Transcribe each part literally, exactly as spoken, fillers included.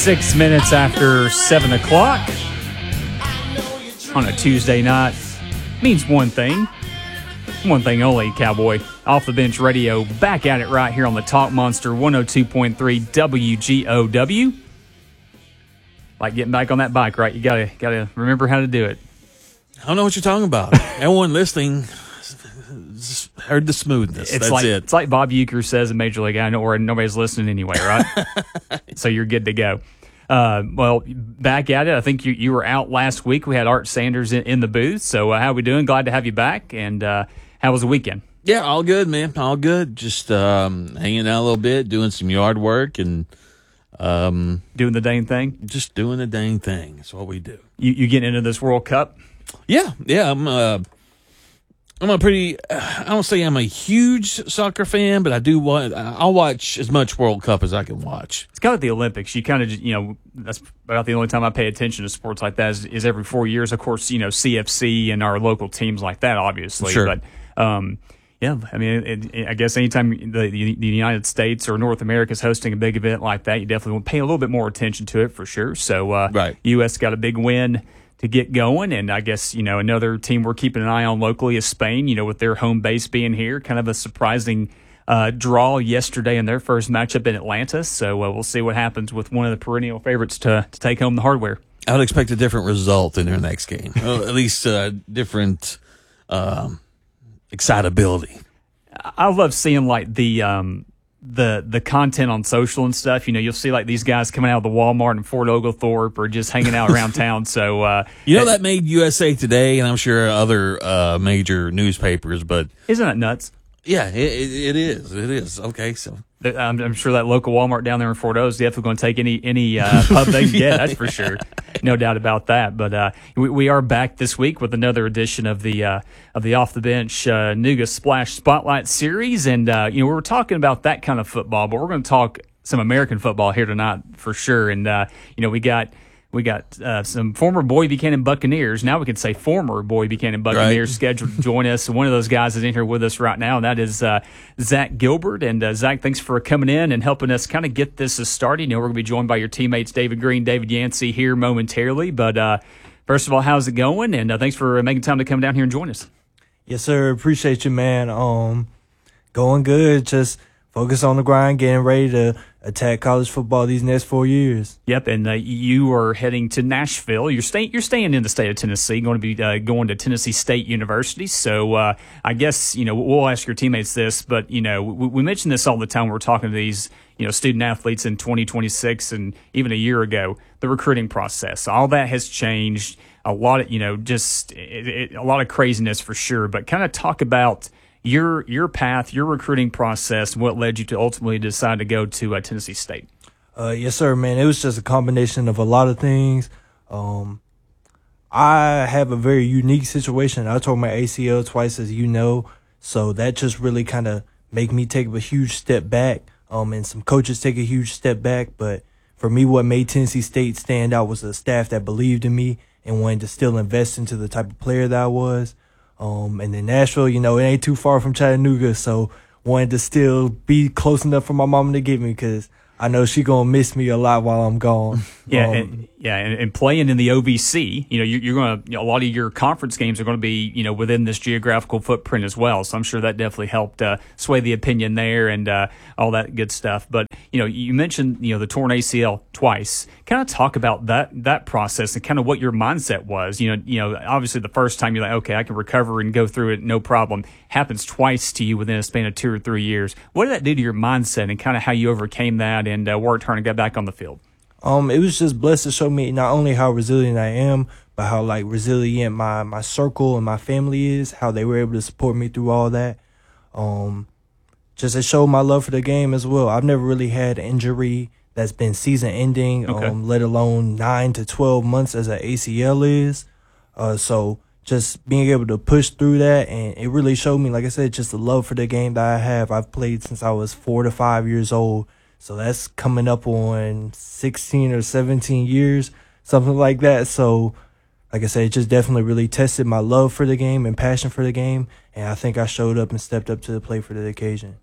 Six minutes after seven o'clock on a Tuesday night means one thing, one thing only, Cowboy. Off the Bench Radio, back at it right here on the Talk Monster one oh two point three W G O W. Like getting back on that bike, right? You gotta gotta remember how to do it. I don't know what you're talking about. Everyone listening heard the smoothness. It's That's like it. it's like Bob Uecker says in Major League. I know, or nobody's listening anyway, right? So you're good to go. Uh, well, back at it. I think you, you were out last week. We had Art Sanders in, in the booth. So uh, how we doing? Glad to have you back. And uh, how was the weekend? Yeah, all good, man. All good. Just um, hanging out a little bit, doing some yard work, and um, doing the dang thing. Just doing the dang thing. That's what we do. You you getting into this World Cup? Yeah, yeah. I'm uh, I'm a pretty. I don't say I'm a huge soccer fan, but I do want. I'll watch as much World Cup as I can watch. It's kind of the Olympics. You kind of, you know, that's about the only time I pay attention to sports like that is, is every four years. Of course, you know, C F C and our local teams like that, obviously. Sure. But um, yeah, I mean, it, it, I guess anytime the, the United States or North America is hosting a big event like that, you definitely want to pay a little bit more attention to it for sure. So, uh, right. U S got a big win to get going, and I guess, you know, another team we're keeping an eye on locally is Spain, you know, with their home base being here. Kind of a surprising uh, draw yesterday in their first matchup in Atlanta, so uh, we'll see what happens with one of the perennial favorites to, to take home the hardware. I would expect a different result in their next game, well, at least uh, different um, excitability. I love seeing, like, the um, the the content on social and stuff. You know, you'll see like these guys coming out of the Walmart in Fort Oglethorpe or just hanging out around town. So uh, you know that made U S A Today, and I'm sure other uh, major newspapers. But isn't that nuts? Yeah, it, it is. It is. Okay, so I'm, I'm sure that local Walmart down there in Fort O's is definitely going to take any any uh, pub they can get. yeah, that's for sure. No doubt about that. But uh, we, we are back this week with another edition of the uh, of the Off the Bench uh, Nooga Splash Spotlight Series, and uh, you know we were talking about that kind of football, but we're going to talk some American football here tonight for sure. And uh, you know we got. We got uh, some former Bowie Buchanan Buccaneers. Now we can say former Bowie Buchanan Buccaneers right. scheduled to join us. One of those guys is in here with us right now, and that is uh, Zach Gilbert. And uh, Zach, thanks for coming in and helping us kind of get this started. You know, we're going to be joined by your teammates David Green, David Yancey here momentarily. But uh, first of all, how's it going? And uh, thanks for making time to come down here and join us. Yes, sir. Appreciate you, man. Um, going good. Just focus on the grind, getting ready to attack college football these next four years. Yep, and uh, you are heading to Nashville. You're staying. You're staying in the state of Tennessee. Going to be uh, going to Tennessee State University. So uh, I guess you know we'll ask your teammates this, but you know we, we mention this all the time. We're talking to these you know student athletes in twenty twenty-six and even a year ago. The recruiting process, all that has changed. A lot of you know just it, it, a lot of craziness for sure. But kind of talk about your your path, your recruiting process, what led you to ultimately decide to go to uh, Tennessee State? Uh, yes, sir, man. It was just a combination of a lot of things. Um, I have a very unique situation. I tore my A C L twice, as you know, so that just really kind of made me take a huge step back, um, and some coaches take a huge step back. But for me, what made Tennessee State stand out was the staff that believed in me and wanted to still invest into the type of player that I was. Um, and then Nashville, you know, it ain't too far from Chattanooga, so wanted to still be close enough for my mama to get me because I know she gonna miss me a lot while I'm gone. Yeah, um, and, yeah, and, and playing in the O V C, you know, you, you're going to you know, a lot of your conference games are going to be, you know, within this geographical footprint as well. So I'm sure that definitely helped uh, sway the opinion there and uh, all that good stuff. But you know, you mentioned you know the torn A C L twice. Kind of talk about that that process and kind of what your mindset was. You know, you know, obviously the first time you're like, okay, I can recover and go through it, no problem. Happens twice to you within a span of two or three years. What did that do to your mindset and kind of how you overcame that and uh, worked hard and got back on the field? Um, it was just blessed to show me not only how resilient I am, but how like resilient my, my circle and my family is, how they were able to support me through all that. Um, just to show my love for the game as well. I've never really had an injury that's been season ending, okay. um, let alone nine to twelve months as an A C L is. Uh, so just being able to push through that, and it really showed me, like I said, just the love for the game that I have. I've played since I was four to five years old. So that's coming up on sixteen or seventeen years, something like that. So, like I said, it just definitely really tested my love for the game and passion for the game. And I think I showed up and stepped up to the plate for the occasion.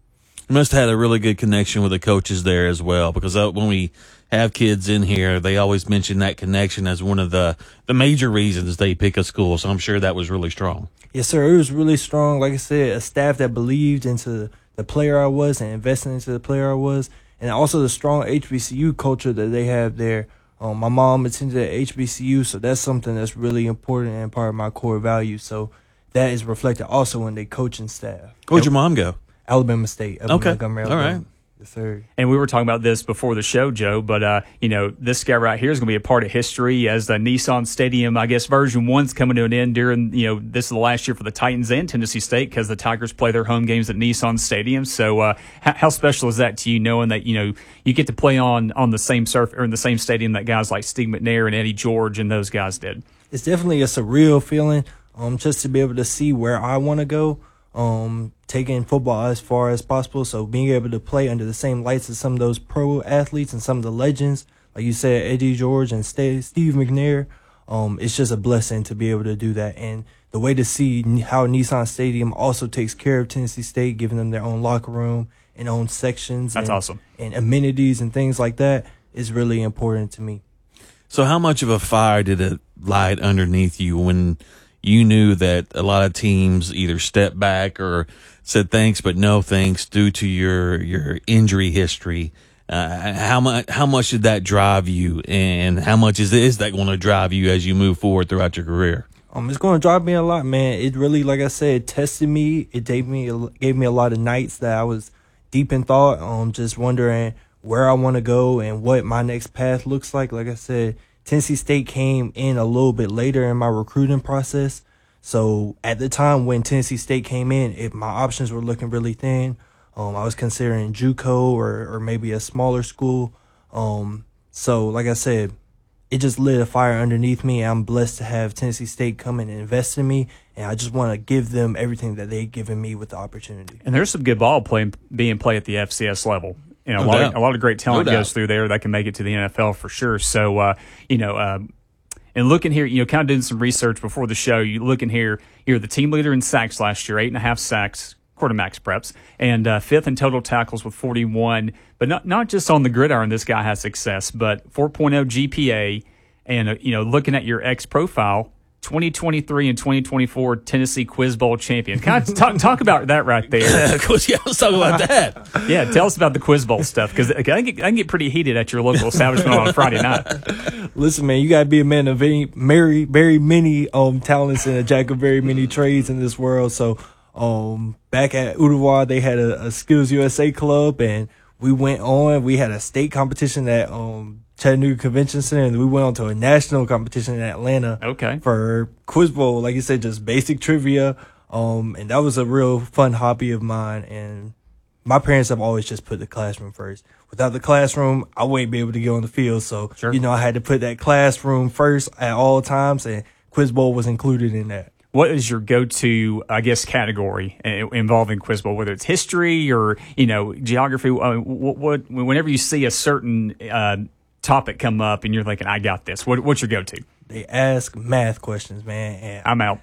You must have had a really good connection with the coaches there as well, because uh, when we have kids in here, they always mention that connection as one of the, the major reasons they pick a school. So I'm sure that was really strong. Yes, sir. It was really strong. Like I said, a staff that believed into the player I was and invested into the player I was, and also the strong H B C U culture that they have there. Um, my mom attended at H B C U, so that's something that's really important and part of my core values. So that is reflected also in the coaching staff. Where'd your mom go? Alabama State. Up in Okay. Montgomery, All Alabama. right. Yes, sir. And we were talking about this before the show, Joe, but, uh, you know, this guy right here is going to be a part of history as the Nissan Stadium, I guess, version one's coming to an end during, you know, this is the last year for the Titans and Tennessee State because the Tigers play their home games at Nissan Stadium. So, uh, how, how special is that to you, knowing that, you know, you get to play on, on the same surf or in the same stadium that guys like Steve McNair and Eddie George and those guys did? It's definitely a surreal feeling, um, just to be able to see where I want to go. Um, taking football as far as possible. So being able to play under the same lights as some of those pro athletes and some of the legends, like you said, Eddie George and Steve McNair, um, it's just a blessing to be able to do that. And the way to see how Nissan Stadium also takes care of Tennessee State, giving them their own locker room and own sections. That's and, awesome. And amenities and things like that is really important to me. So how much of a fire did it light underneath you when you knew that a lot of teams either stepped back or said thanks but no thanks due to your your injury history? Uh, how much how much did that drive you, and how much is is that going to drive you as you move forward throughout your career? Um, it's going to drive me a lot, man. It really, like I said, tested me. It gave me gave me a lot of nights that I was deep in thought, um, just wondering where I want to go and what my next path looks like. Like I said, Tennessee State came in a little bit later in my recruiting process. So at the time when Tennessee State came in, if my options were looking really thin. Um, I was considering JUCO or, or maybe a smaller school. Um, so like I said, it just lit a fire underneath me. I'm blessed to have Tennessee State come in and invest in me, and I just want to give them everything that they've given me with the opportunity. And there's some good ball playing being played at the F C S level. You know, No a, lot doubt. of, a lot of great talent No goes doubt. through there that can make it to the N F L for sure. So, uh, you know, um, and looking here, you know, kind of doing some research before the show, you looking here, you're the team leader in sacks last year, eight and a half sacks, quarter max preps, and uh, fifth in total tackles with forty-one. But not not just on the gridiron, this guy has success, but four point oh G P A. And, uh, you know, looking at your X profile, twenty twenty-three and twenty twenty-four Tennessee Quiz Bowl champion. Kind of talk, talk about that right there. Of course, yeah, let's talk about that. Yeah, tell us about the Quiz Bowl stuff, because I can get, I can get pretty heated at your local establishment on a Friday night. Listen, man, you got to be a man of very, very, very many um talents and a jack of very many trades in this world. So um, back at Ottawa, they had a, a Skills U S A club, and we went on. We had a state competition at um Chattanooga Convention Center, and we went on to a national competition in Atlanta. Okay. For Quiz Bowl, like you said, just basic trivia. Um, and that was a real fun hobby of mine. And my parents have always just put the classroom first. Without the classroom, I wouldn't be able to get on the field. So, Sure. you know, I had to put that classroom first at all times, and Quiz Bowl was included in that. What is your go-to, I guess, category uh, involving Quiz Bowl, whether it's history or, you know, geography? Uh, what, what, whenever you see a certain uh, topic come up and you're thinking, I got this, what, what's your go-to? They ask math questions, man, and I'm out.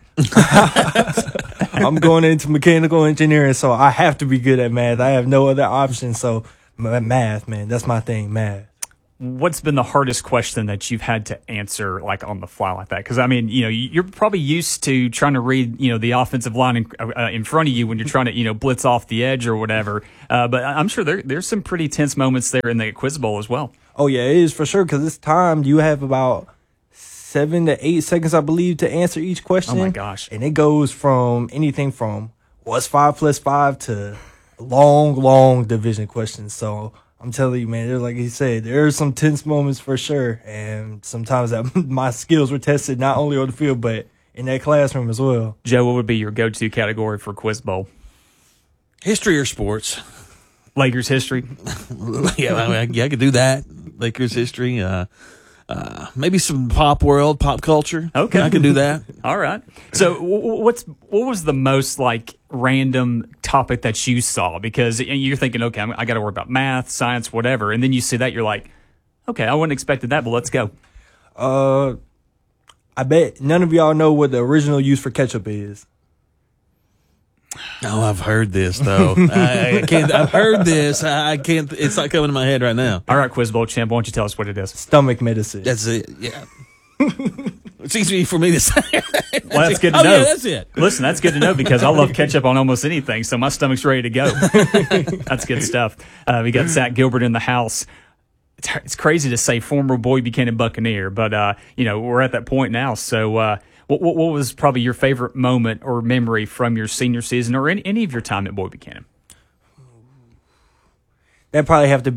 I'm going into mechanical engineering, so I have to be good at math. I have no other option. So ma- math, man, that's my thing, math. What's been the hardest question that you've had to answer, like on the fly, like that? Because I mean, you know, you're probably used to trying to read, you know, the offensive line in, uh, in front of you when you're trying to, you know, blitz off the edge or whatever. Uh, but I'm sure there there's some pretty tense moments there in the Quiz Bowl as well. Oh, yeah, it is for sure, because it's timed. You have about seven to eight seconds, I believe, to answer each question. Oh my gosh! And it goes from anything from what's five plus five to long, long division questions. So I'm telling you, man, there's, like you said, there are some tense moments for sure. And sometimes that, my skills were tested not only on the field, but in that classroom as well. Joe, what would be your go-to category for Quiz Bowl? History or sports? Lakers history. yeah, I, mean, yeah, I could do that. Lakers history. Uh, uh, maybe some pop world, pop culture. Okay. I could do that. All right. So, w- w- what's what was the most like random topic that you saw? Because you're thinking, okay, I'm, I got to worry about math, science, whatever, and then you see that, you're like, okay, I wouldn't expected that, but let's go. Uh, I bet none of y'all know what the original use for ketchup is. Oh, I've heard this though. I, I can't. I've heard this. I, I can't. It's not coming to my head right now. All right, Quiz Bowl champ, why don't you tell us what it is? Stomach medicine. That's it. Yeah. It's easy for me to say. Well, that's good to oh, know. Yeah, that's it. Listen, that's good to know because I love ketchup on almost anything, so my stomach's ready to go. That's good stuff. Uh, we got Zach Gilbert in the house. It's, it's crazy to say former Boyd Buchanan Buccaneer, but uh, you know we're at that point now. So, uh, what, what what was probably your favorite moment or memory from your senior season or any, any of your time at Boyd Buchanan? That'd probably have to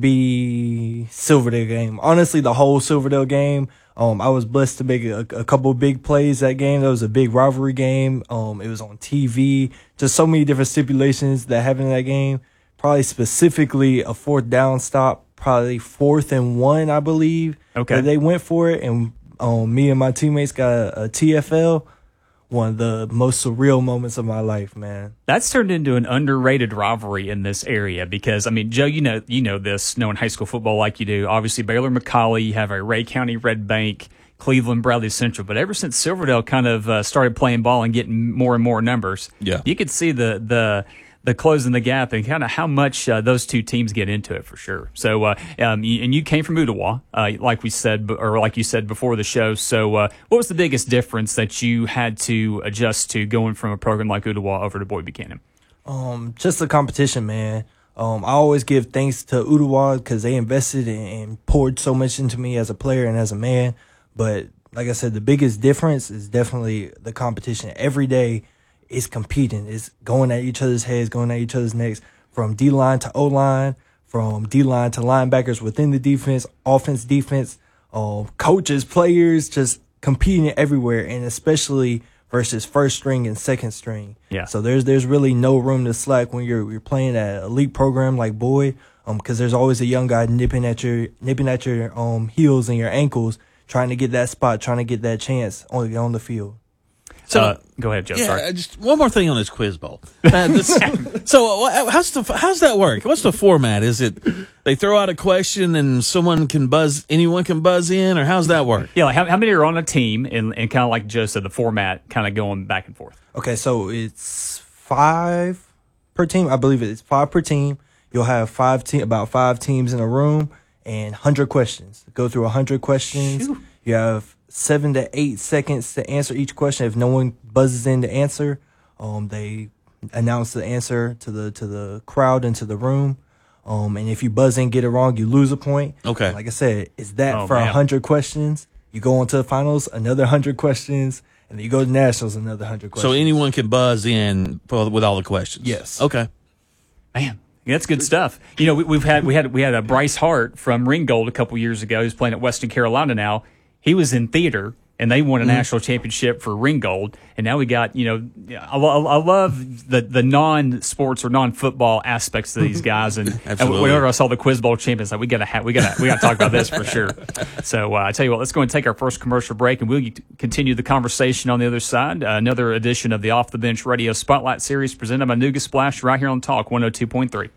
be Silverdale game. Honestly, the whole Silverdale game. Um, I was blessed to make a, a couple of big plays that game. That was a big rivalry game. Um, it was on T V. Just so many different stipulations that happened in that game. Probably specifically a fourth down stop, probably fourth and one, I believe. Okay. That they went for it, and um, me and my teammates got a, a T F L. One of the most surreal moments of my life, man. That's turned into an underrated rivalry in this area because, I mean, Joe, you know you know this, knowing high school football like you do. Obviously, Baylor McCallie, you have a Ray County Red Bank, Cleveland Bradley Central. But ever since Silverdale kind of uh, started playing ball and getting more and more numbers, yeah. you could see the the the closing the gap and kind of how much uh, those two teams get into it for sure. So, uh, um, you, and you came from Ooltewah, uh, like we said, or like you said before the show. So, uh, what was the biggest difference that you had to adjust to going from a program like Ooltewah over to Boyd Buchanan? Um, just the competition, man. Um, I always give thanks to Ooltewah because they invested and, and poured so much into me as a player and as a man. But like I said, the biggest difference is definitely the competition. Every day is competing. It's going at each other's heads, going at each other's necks, from D-line to O-line, from D-line to linebackers within the defense, offense, defense, um, coaches, players, just competing everywhere, and especially versus first string and second string. Yeah. So there's there's really no room to slack when you're you're playing at an elite program like Boyd, um, because there's always a young guy nipping at your nipping at your um heels and your ankles, trying to get that spot, trying to get that chance on on the field. So, uh, go ahead, Joe. Yeah, Sorry. just one more thing on this quiz bowl. Uh, this, so, uh, how's the how's that work? What's the format? Is it they throw out a question and someone can buzz, anyone can buzz in, or how's that work? Yeah, like how, how many are on a team, and, and kind of like Joe said, the format kind of going back and forth. Okay, so it's five per team. I believe it's five per team. You'll have five te- about five teams in a room and one hundred questions. Go through one hundred questions. Phew. You have seven to eight seconds to answer each question. If no one buzzes in to answer, um, they announce the answer to the to the crowd and to the room. Um, and if you buzz in, get it wrong, you lose a point. Okay. Like I said, it's that oh, for a man. hundred questions. You go on to the finals, another hundred questions, and then you go to nationals, another hundred questions. So anyone can buzz in for, with all the questions. Yes. Okay. Man, that's good stuff. You know, we, we've had we had we had a Bryce Hart from Ringgold a couple years ago. He's playing at Western Carolina now. He was in theater, and they won a mm-hmm. national championship for Ringgold. And now we got, you know, I, I love the, the non-sports or non-football aspects of these guys. And, and whenever I saw the Quiz Bowl champions, like we gotta have, we gotta we gotta talk about this for sure. So uh, I tell you what, let's go and take our first commercial break, and we'll continue the conversation on the other side. Uh, another edition of the Off the Bench Radio Spotlight Series presented by Nooga Splash right here on Talk one oh two point three.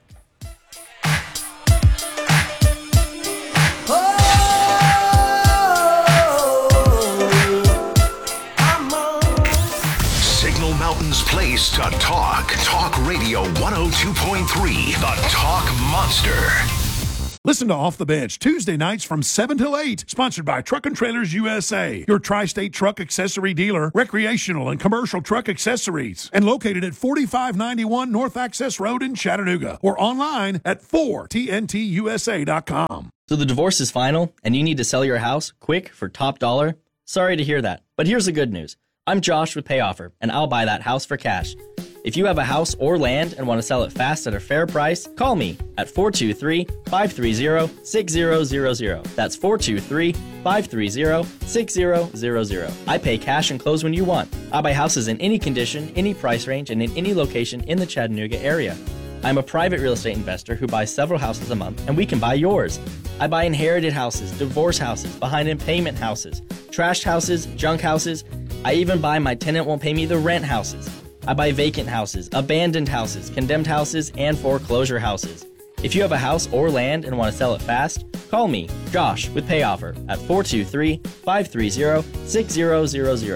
Place to talk. Talk Radio one oh two point three, the Talk Monster. Listen to Off the Bench Tuesday nights from seven till eight. Sponsored by Truck and Trailers U S A, your tri-state truck accessory dealer, recreational and commercial truck accessories, and located at forty-five ninety-one North Access Road in Chattanooga, or online at four T N T U S A dot com. So the divorce is final, and you need to sell your house quick for top dollar? Sorry to hear that, but here's the good news. I'm Josh with PayOffer, and I'll buy that house for cash. If you have a house or land and want to sell it fast at a fair price, call me at four two three, five three zero, six zero zero zero. That's four two three, five three zero, six zero zero zero. I pay cash and close when you want. I buy houses in any condition, any price range, and in any location in the Chattanooga area. I'm a private real estate investor who buys several houses a month, and we can buy yours. I buy inherited houses, divorce houses, behind in payment houses, trashed houses, junk houses. I even buy my tenant won't pay me the rent houses. I buy vacant houses, abandoned houses, condemned houses, and foreclosure houses. If you have a house or land and want to sell it fast, call me, Josh, with PayOffer at four two three, five three zero, six zero zero zero.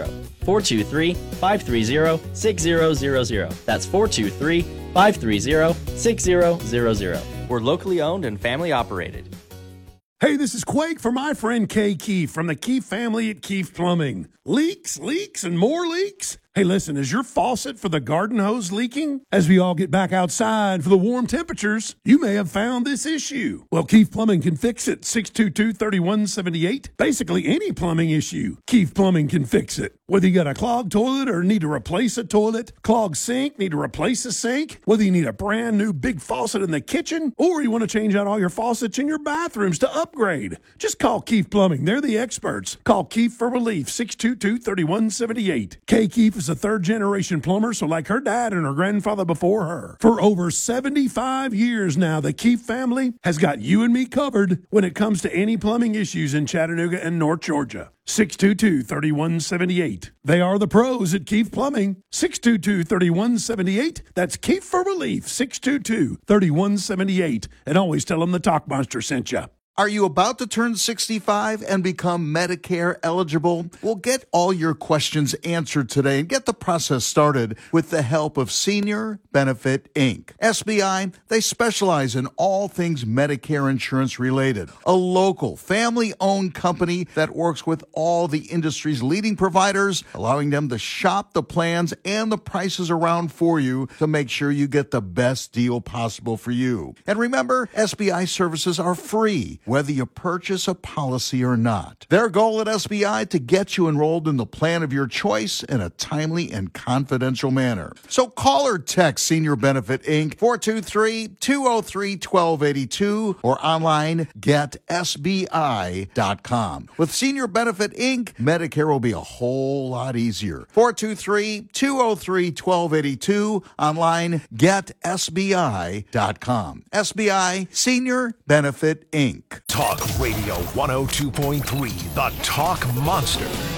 four two three, five three zero, six zero zero zero. That's four two three, five three zero, six zero zero zero. We're locally owned and family operated. Hey, this is Quake for my friend Kay Keefe from the Keefe family at Keefe Plumbing. Leaks, leaks, and more leaks? Hey, listen, is your faucet for the garden hose leaking? As we all get back outside for the warm temperatures, you may have found this issue. Well, Keefe Plumbing can fix it. six two two, three one seven eight. Basically, any plumbing issue, Keefe Plumbing can fix it. Whether you got a clogged toilet or need to replace a toilet, clogged sink, need to replace a sink, whether you need a brand new big faucet in the kitchen, or you want to change out all your faucets in your bathrooms to upgrade, just call Keefe Plumbing. They're the experts. Call Keefe for relief, six two two, three one seven eight. Kay Keefe is a third-generation plumber, so like her dad and her grandfather before her. For over seventy-five years now, the Keefe family has got you and me covered when it comes to any plumbing issues in Chattanooga and North Georgia. six two two, three one seven eight. They are the pros at Keefe Plumbing. six two two, three one seven eight. That's Keefe for relief, six two two, three one seven eight. And always tell them the Talk Monster sent you. Are you about to turn sixty-five and become Medicare eligible? Well, get all your questions answered today and get the process started with the help of Senior Benefit Incorporated. S B I, they specialize in all things Medicare insurance related. A local, family-owned company that works with all the industry's leading providers, allowing them to shop the plans and the prices around for you to make sure you get the best deal possible for you. And remember, S B I services are free, whether you purchase a policy or not. Their goal at S B I to get you enrolled in the plan of your choice in a timely and confidential manner. So call or text Senior Benefit Incorporated, four two three, two zero three, one two eight two, or online get S B I dot com. With Senior Benefit Incorporated, Medicare will be a whole lot easier. four two three, two zero three, one two eight two, online get S B I dot com. S B I, Senior Benefit Incorporated. Talk Radio one oh two point three, the Talk Monster.